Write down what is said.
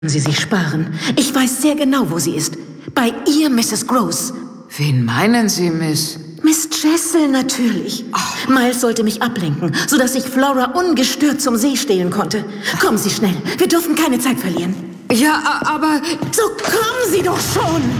Sie sich sparen. Ich weiß sehr genau, wo sie ist. Bei ihr, Mrs. Gross. Wen meinen Sie, Miss? Miss Jessel natürlich. Miles sollte mich ablenken, sodass ich Flora ungestört zum See stehlen konnte. Kommen Sie schnell. Wir dürfen keine Zeit verlieren. Ja, aber... So kommen Sie doch schon!